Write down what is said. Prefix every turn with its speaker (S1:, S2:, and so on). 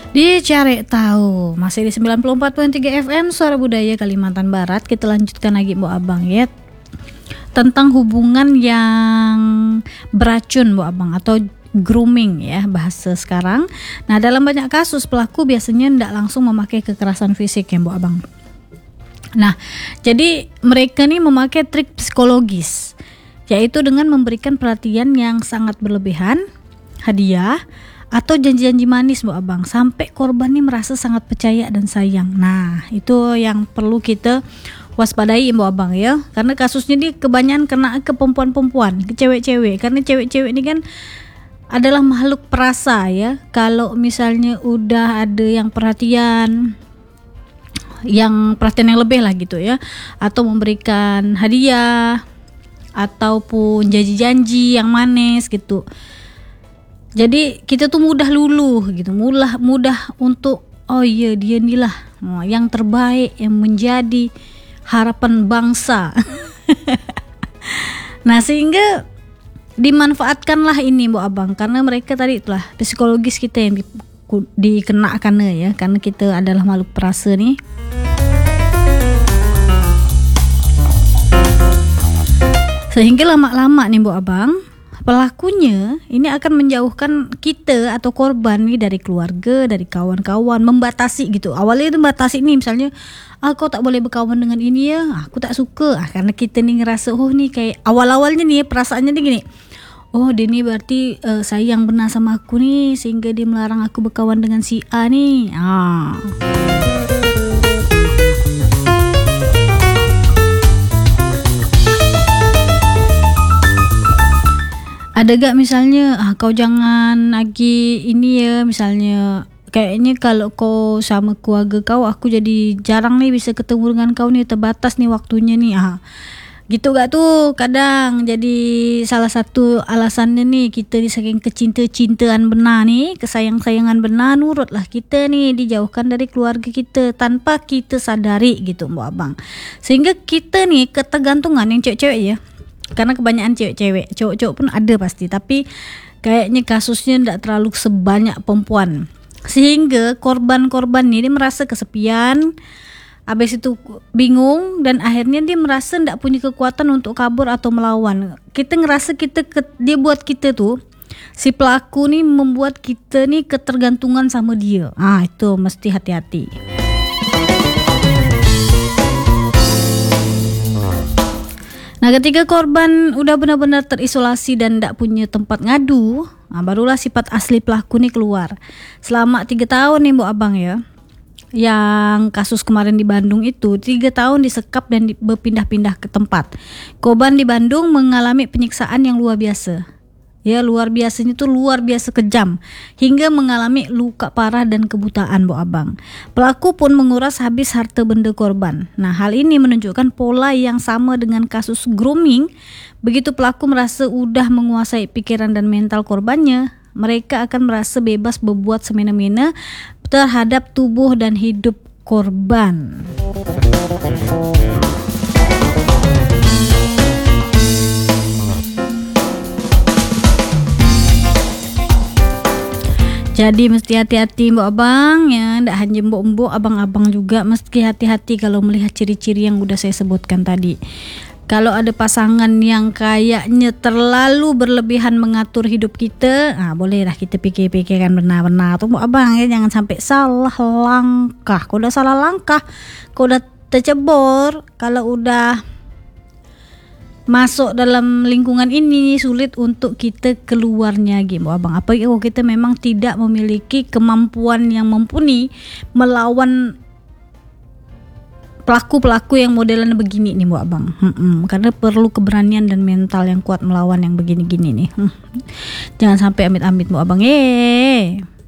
S1: Dicari tahu masih di 94.3 FM Suara Budaya Kalimantan Barat. Kita lanjutkan lagi Bu Abang ya, tentang hubungan yang beracun Bu Abang, atau grooming ya bahasa sekarang. Nah, dalam banyak kasus pelaku biasanya tidak langsung memakai kekerasan fisik ya Bu Abang. Nah, jadi mereka nih memakai trik psikologis, yaitu dengan memberikan perhatian yang sangat berlebihan, hadiah, atau janji-janji manis Bu Abang, sampai korban nih merasa sangat percaya dan sayang. Nah, itu yang perlu kita waspadai Bu Abang ya, karena kasusnya ini kebanyakan kena ke perempuan-perempuan, ke cewek-cewek, karena cewek-cewek ini kan adalah makhluk perasa ya. Kalau misalnya udah ada yang perhatian yang lebih lah gitu ya, atau memberikan hadiah ataupun janji-janji yang manis gitu, jadi kita tuh mudah luluh gitu, mudah untuk oh iya dia inilah yang terbaik, yang menjadi harapan bangsa. Nah, sehingga dimanfaatkanlah ini Bu Abang, karena mereka tadi itulah psikologis kita yang dikenakan ya, karena kita adalah makhluk perasa nih. Sehingga lama-lama nih Bu Abang, pelakunya ini akan menjauhkan kita atau korban nih dari keluarga, dari kawan-kawan, membatasi gitu. Awalnya itu membatasi nih, misalnya kau tak boleh berkawan dengan ini ya, aku tak suka. Karena kita nih ngerasa oh nih kayak awal-awalnya nih perasaannya nih gini, oh dia nih berarti sayang benar sama aku nih, sehingga dia melarang aku berkawan dengan si A nih. Ada gak misalnya kau jangan lagi ini ya, misalnya kayaknya kalau kau sama keluarga kau, aku jadi jarang nih bisa ketemu dengan kau nih, terbatas nih waktunya nih. Gitu gak tuh kadang jadi salah satu alasannya nih, kita nih saking kecinta-cintaan benar nih, kesayang-sayangan benar, nurutlah kita nih dijauhkan dari keluarga kita tanpa kita sadari gitu Bu Abang. Sehingga kita nih ketergantungan yang cewek-cewek ya, karena kebanyakan cewek-cewek, cowok-cowok pun ada pasti, tapi kayaknya kasusnya tidak terlalu sebanyak perempuan. Sehingga korban-korban ini merasa kesepian, habis itu bingung, dan akhirnya dia merasa tidak punya kekuatan untuk kabur atau melawan. Kita ngerasa dia buat kita tuh, si pelaku nih membuat kita nih ketergantungan sama dia. Itu mesti hati-hati. Nah, ketika korban udah benar-benar terisolasi dan tidak punya tempat ngadu, barulah sifat asli pelaku nih keluar. Selama 3 tahun nih Bu Abang ya, yang kasus kemarin di Bandung itu 3 tahun disekap dan berpindah-pindah ke tempat. Korban di Bandung mengalami penyiksaan yang luar biasa. Ya, luar biasanya tuh luar biasa kejam, hingga mengalami luka parah dan kebutaan Bu Abang. Pelaku pun menguras habis harta benda korban. Nah, hal ini menunjukkan pola yang sama dengan kasus grooming. Begitu pelaku merasa udah menguasai pikiran dan mental korbannya, mereka akan merasa bebas berbuat semena-mena terhadap tubuh dan hidup korban. Jadi mesti hati-hati Bu Abang ya, ndak hanya mbok-mbok, abang-abang juga mesti hati-hati kalau melihat ciri-ciri yang udah saya sebutkan tadi. Kalau ada pasangan yang kayaknya terlalu berlebihan mengatur hidup kita, bolehlah kita pikir-pikirkan benar-benar tuh Bu Abang ya, jangan sampai salah langkah. Kalau udah salah langkah, kalau udah tercebur, kalau udah masuk dalam lingkungan ini, sulit untuk kita keluarnya gitu Bu Abang. Apalagi kita memang tidak memiliki kemampuan yang mumpuni melawan pelaku-pelaku yang modelannya begini nih Bu Abang. Karena perlu keberanian dan mental yang kuat melawan yang begini-gini nih. Jangan sampai amit-amit Bu Abang.